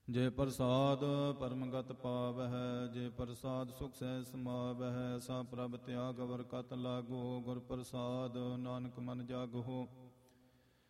ਜੇ ਪ੍ਰਸਾਦ ਪਰਮਗਤ ਪਾਵਹਿ, ਜੇ ਪ੍ਰਸਾਦ ਸੁਖ ਸਹਿ ਸਮਾਵਹਿ। ਸਾ ਪ੍ਰਭ ਤਿਆਗ ਵਰ ਕਤ ਲਾਗੋ, ਗੁਰ ਪ੍ਰਸਾਦ ਨਾਨਕ ਮਨ ਜਾਗੋ।